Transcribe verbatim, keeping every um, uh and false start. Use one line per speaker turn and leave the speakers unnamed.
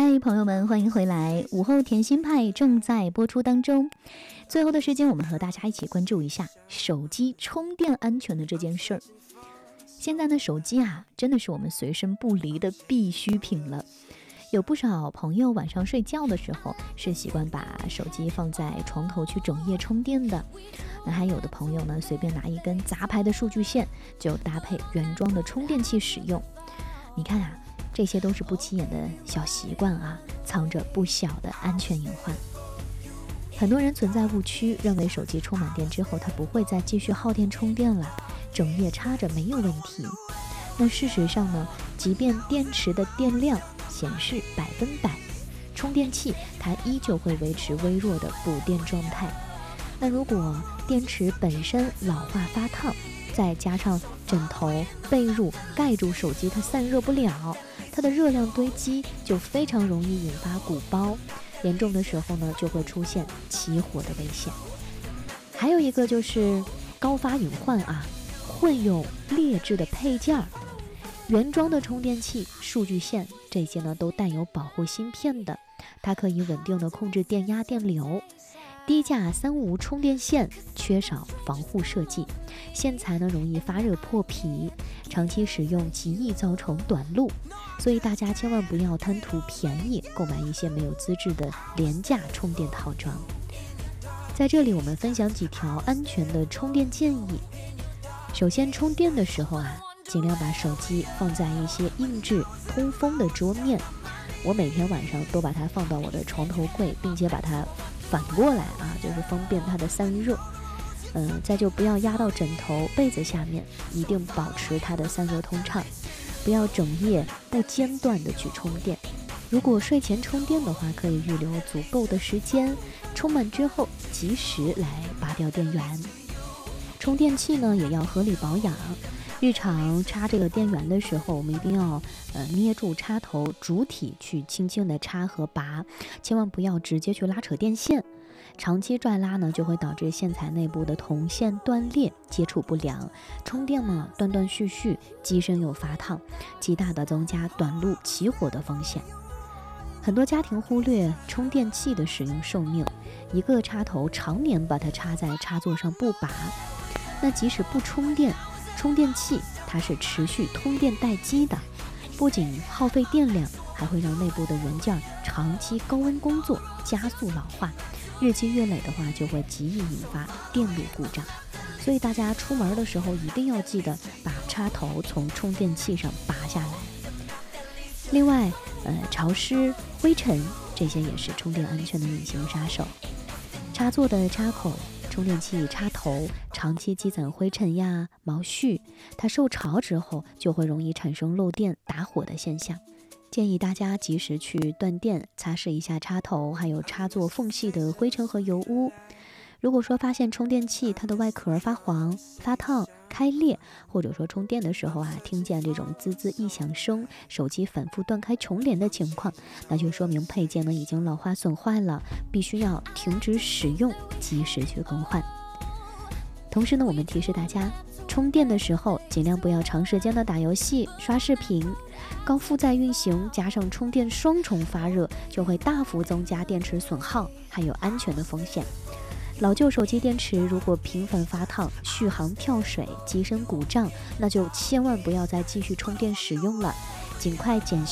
嗨，朋友们，欢迎回来！午后甜心派正在播出当中。最后的时间，我们和大家一起关注一下手机充电安全的这件事儿。现在的手机啊，真的是我们随身不离的必需品了。有不少朋友晚上睡觉的时候是习惯把手机放在床头去整夜充电的。那还有的朋友呢，随便拿一根杂牌的数据线就搭配原装的充电器使用。你看啊，这些都是不起眼的小习惯啊，藏着不小的安全隐患。很多人存在误区，认为手机充满电之后它不会再继续耗电充电了，整夜插着没有问题。那事实上呢，即便电池的电量显示百分百，充电器它依旧会维持微弱的补电状态。那如果电池本身老化发烫，再加上枕头、被褥盖住手机，它散热不了，它的热量堆积就非常容易引发鼓包，严重的时候呢，就会出现起火的危险。还有一个就是高发隐患啊，混用劣质的配件。原装的充电器、数据线这些呢，都带有保护芯片的，它可以稳定的控制电压、电流。低价三无充电线缺少防护设计，线材呢容易发热破皮，长期使用极易造成短路，所以大家千万不要贪图便宜购买一些没有资质的廉价充电套装。在这里我们分享几条安全的充电建议。首先，充电的时候啊，尽量把手机放在一些硬质通风的桌面。我每天晚上都把它放到我的床头柜，并且把它反过来啊，就是方便它的散热。嗯、呃，再就不要压到枕头、被子下面，一定保持它的散热通畅，不要整夜不间断的去充电。如果睡前充电的话，可以预留足够的时间，充满之后及时来拔掉电源。充电器呢也要合理保养。日常插这个电源的时候，我们一定要呃捏住插头主体去轻轻的插和拔，千万不要直接去拉扯电线。长期拽拉呢，就会导致线材内部的铜线断裂，接触不良，充电呢断断续续，机身又发烫，极大的增加短路起火的风险。很多家庭忽略充电器的使用寿命，一个插头常年把它插在插座上不拔，那即使不充电，充电器它是持续通电待机的，不仅耗费电量，还会让内部的元件长期高温工作，加速老化，日积月累的话就会极易引发电路故障。所以大家出门的时候一定要记得把插头从充电器上拔下来。另外呃，潮湿、灰尘这些也是充电安全的隐形杀手。插座的插口、充电器插头长期积攒灰尘呀、毛絮，它受潮之后就会容易产生漏电、打火的现象。建议大家及时去断电，擦拭一下插头还有插座缝隙的灰尘和油污。如果说发现充电器它的外壳发黄、发烫、开裂，或者说充电的时候啊，听见这种滋滋异响声，手机反复断开重连的情况，那就说明配件呢已经老化损坏了，必须要停止使用，及时去更换。同时呢，我们提示大家，充电的时候尽量不要长时间的打游戏、刷视频，高负载运行加上充电双重发热，就会大幅增加电池损耗还有安全的风险。老旧手机电池如果频繁发烫、续航跳水、机身故障，那就千万不要再继续充电使用了，尽快检修